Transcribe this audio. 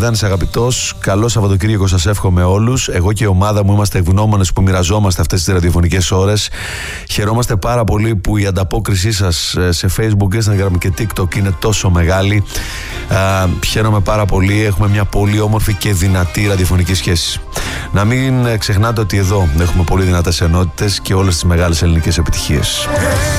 Γιάννης αγαπητός. Καλό Σαββατοκύριακο σας εύχομαι όλους. Εγώ και η ομάδα μου είμαστε ευγνώμονες που μοιραζόμαστε αυτές τις ραδιοφωνικές ώρες. Χαιρόμαστε πάρα πολύ που η ανταπόκρισή σας σε Facebook, Instagram και TikTok είναι τόσο μεγάλη. Χαίρομαι πάρα πολύ. Έχουμε μια πολύ όμορφη και δυνατή ραδιοφωνική σχέση. Να μην ξεχνάτε ότι εδώ έχουμε πολύ δυνατές ενότητες και όλες τις μεγάλες ελληνικές επιτυχίες.